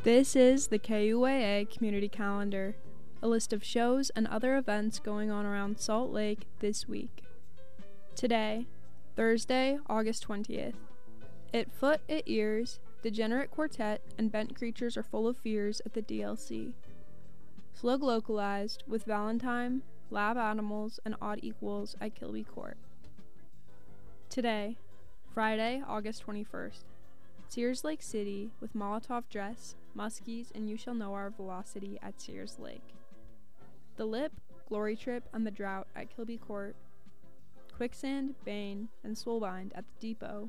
This is the KUAA Community Calendar, a list of shows and other events going on around Salt Lake this week. Today, Thursday, August 20th. It Foot, It Ears, Degenerate Quartet, and Bent Creatures Are Full of Fears at the DLC. Slug Localized with Valentine, Lab Animals, and Odd Equals at Kilby Court. Today, Friday, August 21st. Sears Lake City with Molotov Dress, Muskies, and You Shall Know Our Velocity at Sears Lake. The Lip, Glory Trip, and The Drought at Kilby Court. Quicksand, Bane, and Soulbind at the Depot.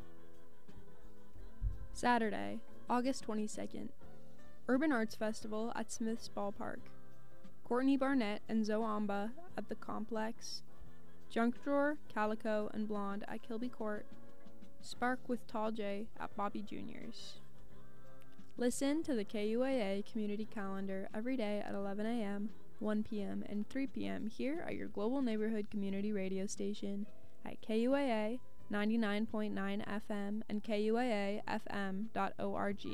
Saturday, August 22nd. Urban Arts Festival at Smith's Ballpark. Courtney Barnett and Zoamba at the Complex. Junk Drawer, Calico, and Blonde at Kilby Court. Spark with Tall J at Bobby Jr.'s. Listen to the KUAA Community Calendar every day at 11 a.m., 1 p.m., and 3 p.m. here at your Global Neighborhood Community Radio station at KUAA 99.9 FM and KUAAFM.org.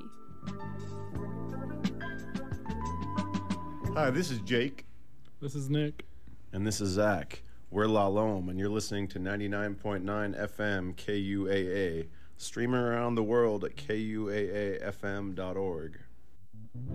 Hi, this is Jake. This is Nick. And this is Zach. We're La Lome, and you're listening to 99.9 FM KUAA, streaming around the world at KUAAFM.org.